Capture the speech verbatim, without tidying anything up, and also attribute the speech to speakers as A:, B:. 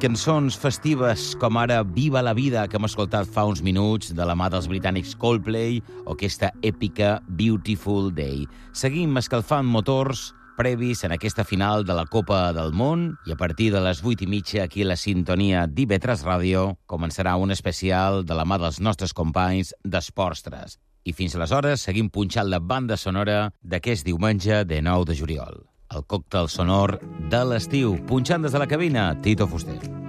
A: cançons festives com ara Viva la vida, que hem escoltat fa uns minuts de la mà dels britànics Coldplay, o aquesta èpica Beautiful Day. Seguim escalfant motors previs en aquesta final de la Copa del Món i a partir de les vuit i mitja aquí a la sintonia d'I V tres Ràdio començarà un especial de la mà dels nostres companys d'Esports tres. I fins aleshores seguim punxant la banda sonora d'aquest diumenge de nou de juliol. El còctel sonor de l'estiu, punxant des de la cabina, Tito Fuster.